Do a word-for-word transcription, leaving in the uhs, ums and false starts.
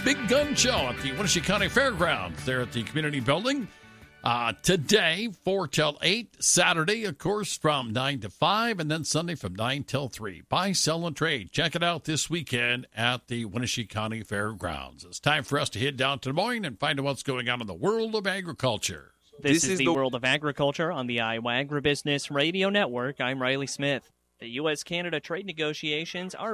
Big Gun Show at the Wenatchee County Fairgrounds there at the community building. Uh, today, four till eight. Saturday, of course, from nine to five. And then Sunday from nine till three. Buy, sell, and trade. Check it out this weekend at the Wenatchee County Fairgrounds. It's time for us to head down to Des Moines and find out what's going on in the world of agriculture. This, this is, is the, the World of Agriculture on the Iowa Agribusiness Radio Network. I'm Riley Smith. The U S Canada trade negotiations are